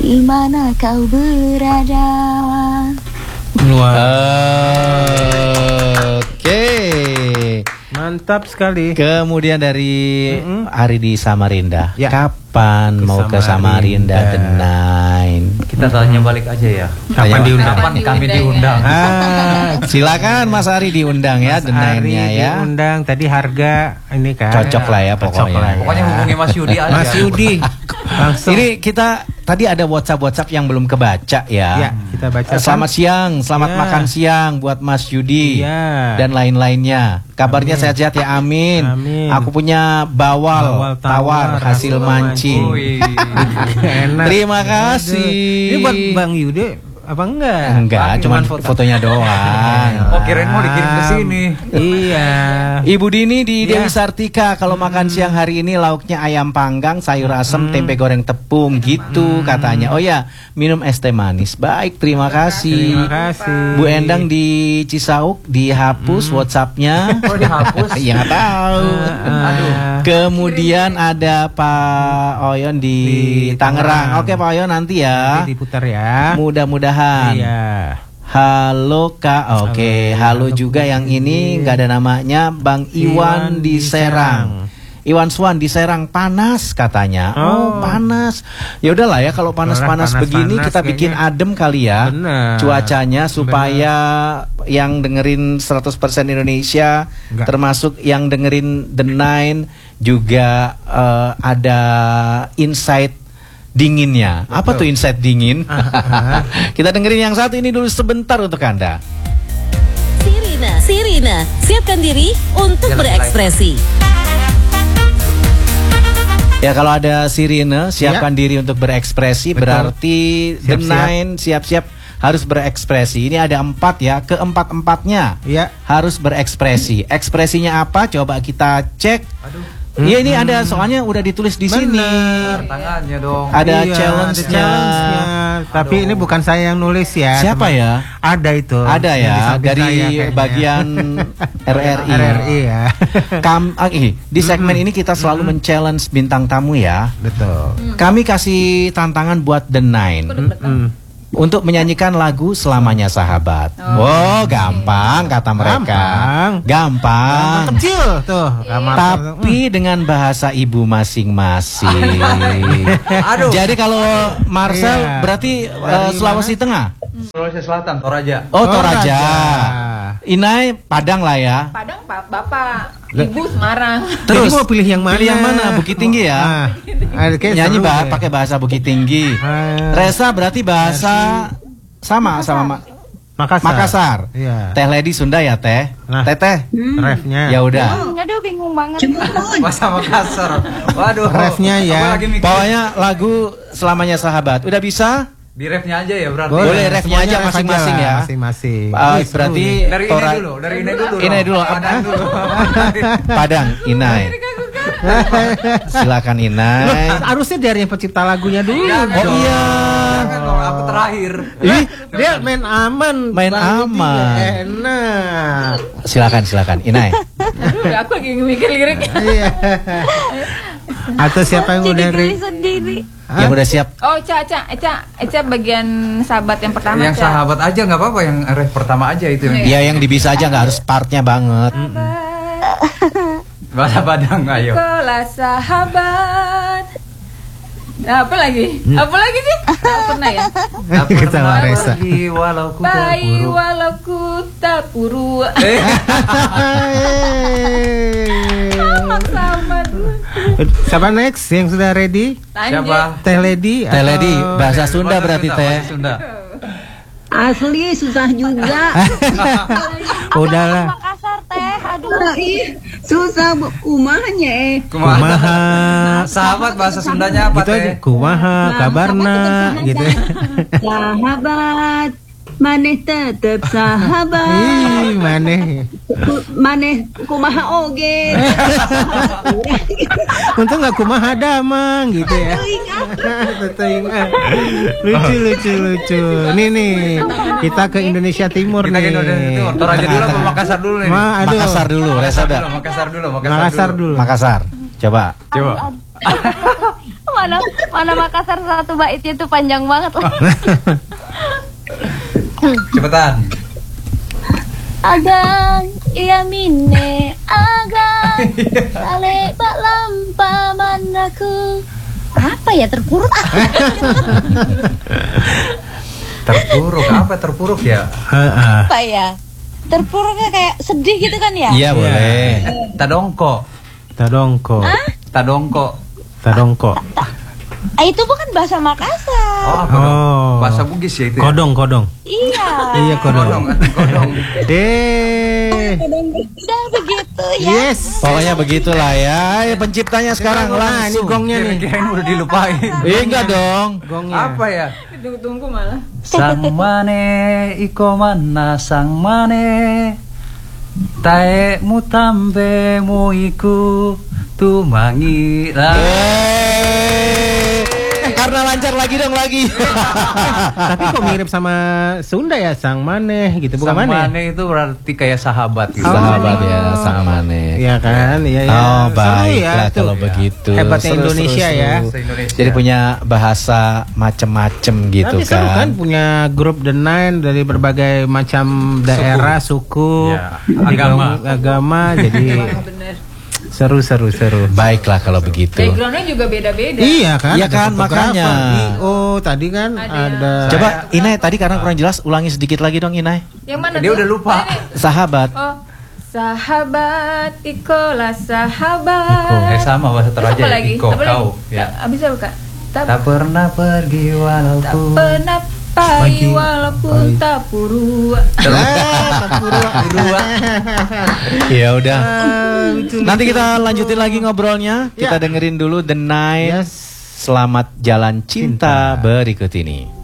di mana kau berada. Oke. Mantap sekali. Kemudian dari Aridi Samarinda. Ya. Kapan mau ke Samarinda The Nine? Kita tanya balik aja ya. Kapan diundang? Kapan kami diundang? Silakan Mas Ari diundang ya The Nine-nya ya. Diundang tadi harga ini kan. Cocok lah ya pokoknya. Pokoknya hubungi Mas Yudi aja. Mas Yudi. Langsung. Ini kita tadi ada WhatsApp yang belum kebaca ya. Ya, kita baca. Selamat siang, selamat makan siang buat Mas Yudi dan lain-lainnya. Kabarnya sehat-sehat ya, amin. Aku punya bawal tawar hasil mancing. Enak. Terima kasih. Ini buat Bang Yudi apa enggak? Enggak, cuman fotonya doang. Oh, kirain mau dikirim ke sini. Iya. Ibu Dini di Dewi Sartika, kalau makan siang hari ini lauknya ayam panggang, sayur asem, tempe goreng tepung gitu katanya. Oh ya, minum es teh manis. Baik, terima kasih. Terima kasih. Bu Endang di Cisauk dihapus WhatsApp-nya. Oh, dihapus? Ya nggak tahu. Aduh. Kemudian ada Pak Oyon di Tangerang. Oke Pak Oyon, nanti ya. Nanti diputar ya. Mudah-mudahan. Iya. Halo Kak. Oke, halo juga yang ini nggak ada namanya, Bang Iwan di Serang. Iwan Swan di Serang, panas katanya. Oh, panas. Ya udahlah ya, kalau panas-panas begini kita bikin adem kali ya. Bener. Cuacanya supaya yang dengerin 100% Indonesia, termasuk yang dengerin The Nine juga ada insight dinginnya. Betul. Apa tuh insight dingin? Kita dengerin yang satu ini dulu sebentar untuk Anda. Sirina, siapkan diri untuk berekspresi. Ya, kalau ada sirine, siapkan diri untuk berekspresi. Betul. Berarti The Nine siap-siap harus berekspresi. Ini ada 4 ya, keempat-empatnya harus berekspresi. Ekspresinya apa? Coba kita cek. Iya, ini ada soalnya udah ditulis di sini. Tangannya dong. Ada challenge-nya. Tapi ini bukan saya yang nulis ya. Siapa ya? Ada itu. Ada ya, dari bagian RRI. RRI ya. Di segmen ini kita selalu men-challenge bintang tamu ya. Betul. Kami kasih tantangan buat The Nine. Untuk menyanyikan lagu Selamanya Sahabat. Oh, gampang kata mereka. Gampang. Kecil tuh. Tapi dengan bahasa ibu masing-masing. Aduh. Jadi kalau Marcel berarti Sulawesi Tengah. Sulawesi Selatan, Toraja. Oh, Toraja. Inai Padang lah ya. Padang Bapak, Ibu Semarang. Terus mau pilih yang mana? Pilih yang mana? Bukit Tinggi ya. Nyanyi pakai bahasa Bukit Tinggi. Resa berarti bahasa sama Makassar. Iya. Teh Lady Sunda ya Teh. Teteh. Refnya. Ya udah. Aduh, bingung banget. Bahasa Makassar. Waduh. Refnya ya. Pokoknya lagu Selamanya Sahabat. Udah bisa? Di refnya aja ya berarti. Boleh refnya aja masing-masing ya. Masing-masing. Berarti dari Inai dulu. Padang dulu. Padang, Inai. Silakan Inai. Harusnya dari yang pencipta lagunya dulu. Oh iya. Aku terakhir. Dia main aman. Enak. Silakan Inai. Aduh, aku lagi mikir lirik. Atau siapa yang udah sendiri. Yang udah siap. Oh, Eca bagian sahabat yang pertama. Yang sahabat aja nggak apa-apa, yang ref pertama aja itu. Iya, yang bisa aja, nggak harus partnya banget. Bahasa Padang, ayo. Sekolah sahabat. Nah, apa lagi? Apa lagi sih? Nggak pernah ya. Kita Resa. Walau ku tak puru. Sama. Siapa next yang sudah ready? Siapa? Teh Lady. Teh Lady, bahasa Sunda berarti Teh. Asli susah juga. Udahlah. Makassar Teh, aduh. Susah kumahnya Kumaha. Sahabat bahasa Sundanya apa Gitu aja. Teh? Kumaha kabarna gitu. Sahabat, maneh tetep sahabat. Ih, Maneh kumaha oge. Untung nggak kumaha damang gitu ya. Lucu. Nih, kita ke Indonesia Timur Kita nih. ke Indonesia Timur. Toraja dulu apa Makassar dulu nih? Makassar dulu, Resa udah. Makassar dulu. Makassar dulu. Makassar. Coba. mana Makassar satu baitnya itu panjang banget lah. Cepetan. Agang iya mine agang sale bak lampa manaku. Apa ya terpuruk? Terpuruk apa terpuruk ya? Apa ya? Terpuruknya kayak sedih gitu kan ya? Iya boleh. Tadongko. Tadongko. Tadongko. Itu bukan bahasa Makassar. Oh, apa dong? Oh. Bahasa Bugis ya itu. Kodong. Iya. Iya kodong. Kodong. Udah begitu ya. Yes. Pokoknya begitulah ya. Penciptanya sekarang Nah, ini langsung. gongnya nih. Kirain udah dilupain. Enggak dong. Gongnya. Apa ya? Tunggu malah. Sang mane iko mana sang mane tae mutambe mu iku tumangi Karena lancar lagi dong lagi. Tapi kok mirip sama Sunda ya, sang maneh gitu, bukan Sang maneh. mane itu berarti kayak sahabat gitu. Sahabat ya, sang mane. Iya kan, iya ya. Oh Seru baiklah tuh. kalau begitu. Hebatnya Indonesia ya. Se-Indonesia. Jadi punya bahasa macem-macem gitu Tapi seru kan kan. punya grup The Nine dari berbagai macam daerah, suku, Ya, agama. jadi Bener. seru. Baiklah kalau begitu. Backgroundnya juga beda-beda. Iya kan? Iya ada kan, fotografer. makanya. Oh, tadi kan ada. Coba Inai tadi karena kurang jelas ulangi sedikit lagi dong Inai. Yang mana Dia tuh? udah lupa. Ini. Sahabat. Oh, sahabat Ikolah sahabat. Sama bahasa Toraja. Apa lagi? Iko, Apa lagi? kau. Ya. Abis apa Kak? Tak pernah pergi Tak walaupun pernah pagi walaupun tak purua. Ya udah. Nanti kita lanjutin lagi ngobrolnya. Kita dengerin dulu The Nine. Yes. Selamat jalan cinta berikut ini.